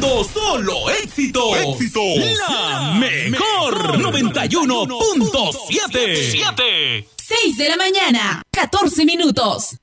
escuchando solo éxitos. La mejor 91.7. 6 de la mañana, 14 minutos.